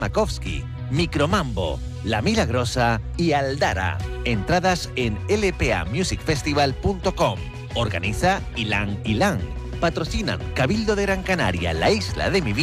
Makovsky, Micromambo, La Milagrosa y Aldara. Entradas en lpamusicfestival.com. Organiza Ilan Ilan. Patrocinan Cabildo de Gran Canaria, La Isla de mi Vida.